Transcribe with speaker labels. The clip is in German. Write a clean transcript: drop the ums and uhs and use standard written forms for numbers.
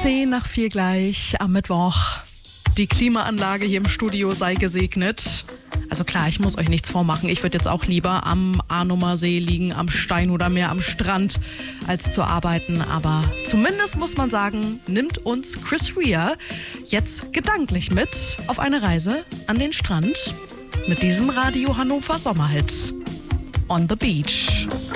Speaker 1: 3:10 gleich am Mittwoch. Die Klimaanlage hier im Studio sei gesegnet. Also klar, ich muss euch nichts vormachen. Ich würde jetzt auch lieber am Arnumer See liegen, am Steinhuder Meer, am Strand, als zu arbeiten. Aber zumindest muss man sagen, nimmt uns Chris Rea jetzt gedanklich mit auf eine Reise an den Strand mit diesem Radio Hannover Sommerhit. On the Beach.